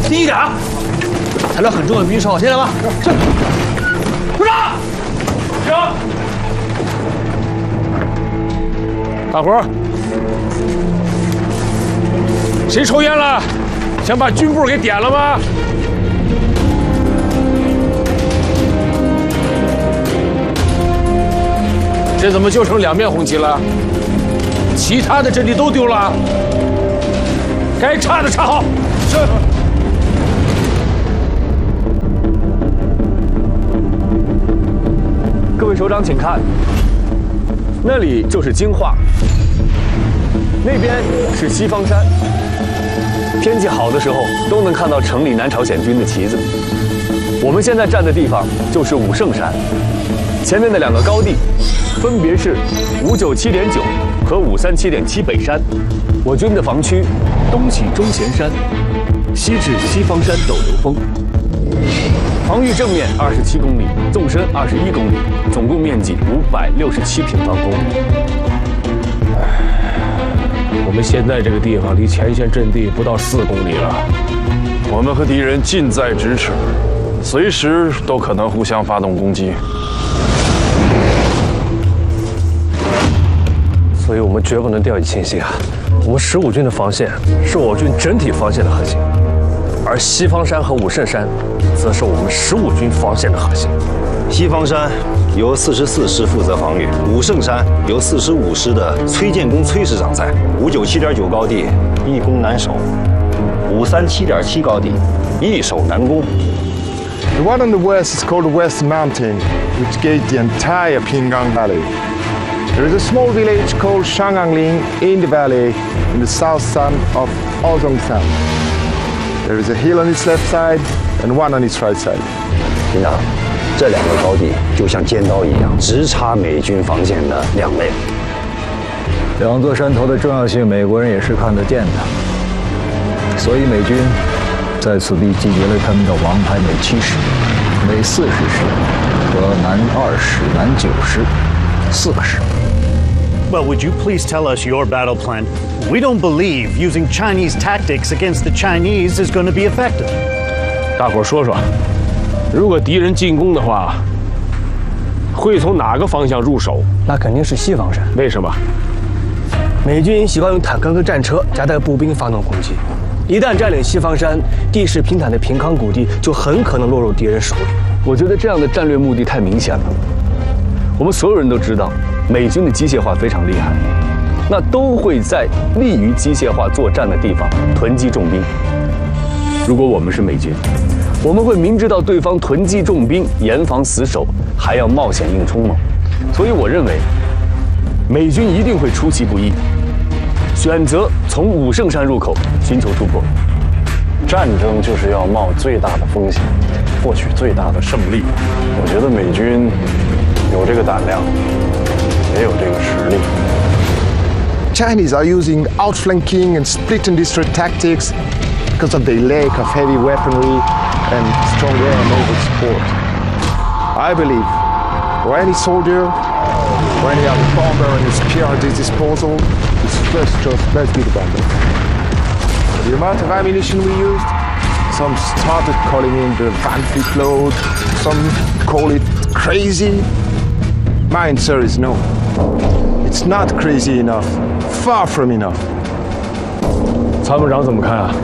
低一点啊！材料很重要，必须收好，听见了吗？是。部长，行。大伙儿，谁抽烟了？想把军部给点了吗？这怎么就成两面红旗了？其他的阵地都丢了，该插的插好。是。 各位首长，请看，那里就是京化，那边是西方山。天气好的时候，都能看到城里南朝鲜军的旗子。我们现在站的地方就是武圣山，前面的两个高地，分别是597.9和537.7北山。我军的防区东起中贤山，西至西方山斗流峰。防御正面27公里，纵深21公里，总共面积567平方公里。 我们现在这个地方离前线阵地不到4公里了。 我们和敌人近在咫尺，随时都可能互相发动攻击。 所以我们绝不能掉以轻心啊！我们15军的防线是我军整体防线的核心，而西方山和武圣山则是我们15军防线的核心。 西方山由44师负责防御，武圣山由45师的崔建功崔师长在。597.9高地易攻难守，537.7高地易守难攻。 The one on the west is called the West Mountain, which gates the entire Pinggang Valley. There is a small village called Shangangling in the valley, in the south side of Ozhongshan. There is a hill on its left side and one on its right side. 营长，这两个高地就像尖刀一样，直插美军防线的两肋。 两座山头的重要性，美国人也是看得见的。所以美军在此地集结了他们的王牌美7师、美40师和南2师、南9师4个师。 Well, would you please tell us your battle plan? We don't believe using Chinese tactics against the Chinese is going to be effective. 大伙儿说说，如果敌人进攻的话，会从哪个方向入手？ 那肯定是西方山。 为什么？ 美军习惯用坦克和战车夹带步兵发动攻击，一旦占领西方山，地势平坦的平康谷地就很可能落入敌人手里。我觉得这样的战略目的太明显了。我们所有人都知道，美军的机械化非常厉害，那都会在利于机械化作战的地方囤积重兵。如果我们是美军，我们会明知道对方囤积重兵，严防死守，还要冒险硬冲吗？所以我认为，美军一定会出其不意，选择从武圣山入口寻求突破。 战争就是要冒最大的风险，获取最大的胜利。我觉得美军有这个胆量，也有这个实力。 Chinese are using outflanking and split and destroy tactics because of their lack of heavy weaponry and strong air and naval support. I believe for any soldier, or any other bomber and his spear at his disposal, his first choice must be the bomber. The amount of ammunition we used, some started calling it the Van Fleet load, some call it crazy. My answer is no. It's not crazy enough. Far from enough. 参谋长怎么看啊？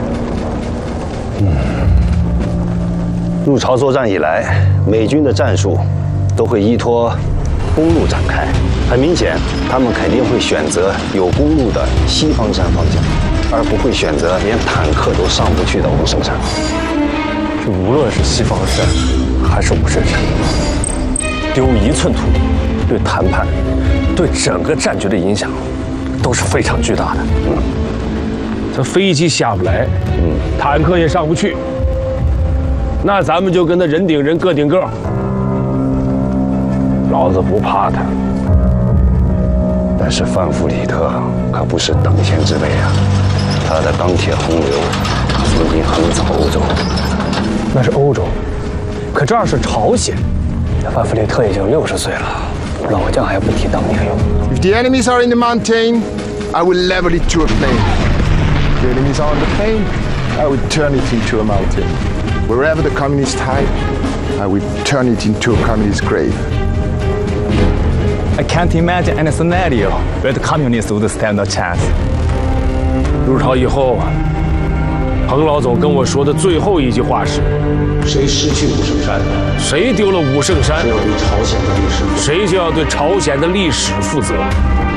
入朝作战以来，美军的战术都会依托公路展开。很明显，他们肯定会选择有公路的西方山方向，而不会选择连坦克都上不去的武圣山。 这无论是西方山还是武圣山，丢1寸土地，对谈判、对整个战局的影响都是非常巨大的。 这飞机下不来，坦克也上不去，那咱们就跟他人顶人，个顶个。老子不怕他， 但是范弗里特可不是等闲之辈啊！他的钢铁洪流曾经横扫欧洲。 那是欧洲，可这儿是朝鲜。范弗里特已经60岁了，老将还不提当年勇。 If the enemies are in the mountain, I will level it to a plain. If the enemies are on the plain, I would turn it into a mountain. Wherever the communists hide, I would turn it into a communist grave. I can't imagine any scenario where the communists would stand a chance. 入朝以后，彭老总跟我说的最后一句话是： 谁失去武圣山， 谁丢了武圣山， 要对朝鲜的历史， 谁就要对朝鲜的历史负责。